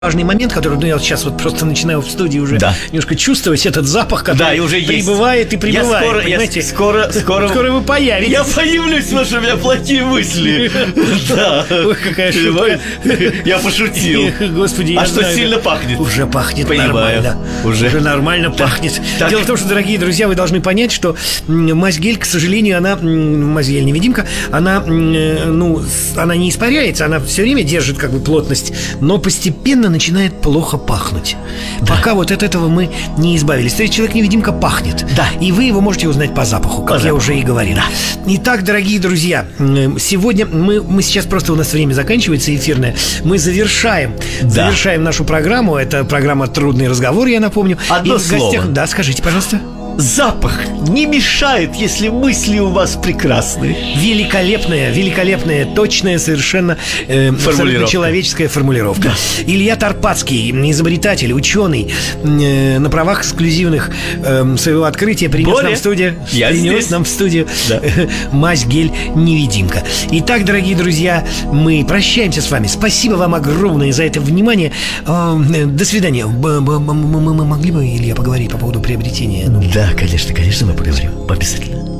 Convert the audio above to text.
важный момент, который, я вот сейчас вот просто начинаю в студии уже немножко чувствовать этот запах, который и уже прибывает и прибывает. Скоро вы появитесь. Я появлюсь, потому что у меня плохие мысли. Да. Ой, какая шутка. Я пошутил. Господи, а что сильно пахнет? Уже пахнет нормально. Уже нормально пахнет. Дело в том, что, дорогие друзья, вы должны понять, что мазь-гель, к сожалению, она, мазь-гель-невидимка, она не испаряется, она все время держит как бы плотность, но постепенно начинает плохо пахнуть. Пока вот от этого мы не избавились. То есть человек-невидимка пахнет. И вы его можете узнать по запаху, как я уже и говорил. Итак, дорогие друзья, сегодня мы сейчас просто, у нас время заканчивается эфирное. Мы завершаем нашу программу. Это программа «Трудный разговор», я напомню. Одно слово. Да, скажите, пожалуйста. Запах не мешает, если мысли у вас прекрасные. Великолепная, точная, совершенно человеческая формулировка. Илья Торпацкий, изобретатель, ученый, на правах эксклюзивных своего открытия принес нам в студию мазь-гель-невидимка. Итак, дорогие друзья, мы прощаемся с вами. Спасибо вам огромное за это внимание. До свидания. Мы могли бы, Илья, поговорить по поводу приобретения? Да, конечно, мы поговорим. Обязательно.